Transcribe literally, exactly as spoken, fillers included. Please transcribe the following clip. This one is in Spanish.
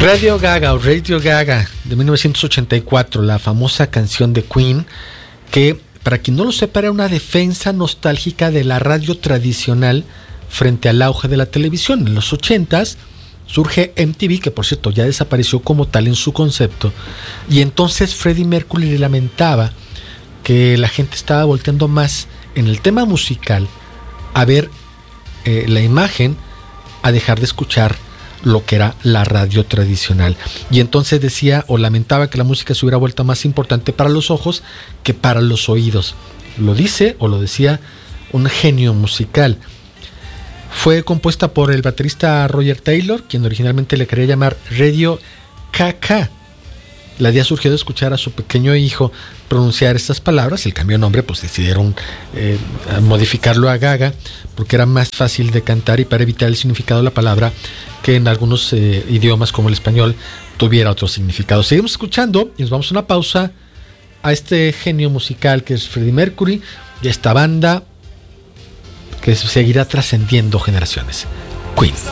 Radio Gaga o Radio Gaga de mil novecientos ochenta y cuatro, la famosa canción de Queen, que para quien no lo sepa era una defensa nostálgica de la radio tradicional frente al auge de la televisión. En los ochentas surge M T V, que por cierto ya desapareció como tal en su concepto, y entonces Freddie Mercury lamentaba que la gente estaba volteando más en el tema musical a ver eh, la imagen, a dejar de escuchar lo que era la radio tradicional. Y entonces decía o lamentaba que la música se hubiera vuelto más importante para los ojos que para los oídos. Lo dice o lo decía un genio musical. Fue compuesta por el baterista Roger Taylor, quien originalmente le quería llamar Radio K K. La idea surgió de escuchar a su pequeño hijo pronunciar estas palabras. El cambio de nombre, pues decidieron eh, modificarlo a Gaga, porque era más fácil de cantar y para evitar el significado de la palabra que en algunos eh, idiomas como el español tuviera otro significado. Seguimos escuchando y nos vamos a una pausa a este genio musical que es Freddie Mercury y esta banda que seguirá trascendiendo generaciones. Queen.